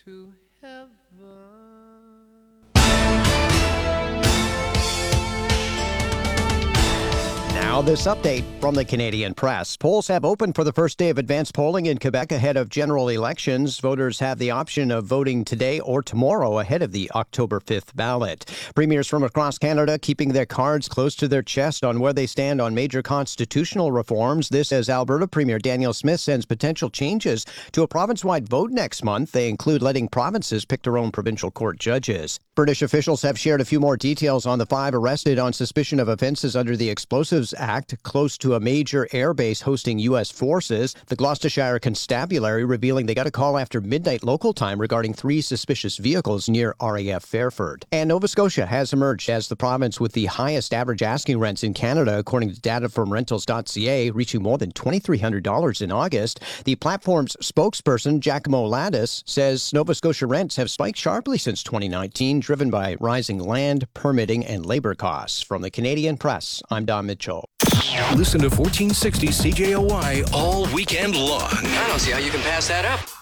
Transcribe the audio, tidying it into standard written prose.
to heaven. Now this update from the Canadian Press. Polls have opened for the first day of advanced polling in Quebec ahead of general elections. Voters have the option of voting today or tomorrow ahead of the October 5th ballot. Premiers from across Canada keeping their cards close to their chest on where they stand on major constitutional reforms. This as Alberta Premier Danielle Smith sends potential changes to a province-wide vote next month. They include letting provinces pick their own provincial court judges. British officials have shared a few more details on the 5 arrested on suspicion of offenses under the Explosives Act close to a major airbase hosting U.S. forces. The Gloucestershire Constabulary revealing they got a call after midnight local time regarding 3 suspicious vehicles near RAF Fairford. And Nova Scotia has emerged as the province with the highest average asking rents in Canada, according to data from rentals.ca, reaching more than $2,300 in August. The platform's spokesperson, Giacomo Lattis, says Nova Scotia rents have spiked sharply since 2019, driven by rising land, permitting, and labor costs. From the Canadian Press, I'm Don Mitchell. Listen to 1460 CJOY all weekend long. I don't see how you can pass that up.